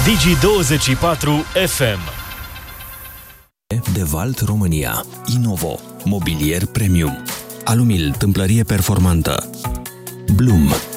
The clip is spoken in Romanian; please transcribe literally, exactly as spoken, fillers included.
Digi douăzeci și patru F M. De Valt România. Inovo. Mobilier premium. Alumil, tâmplărie performantă. Bloom.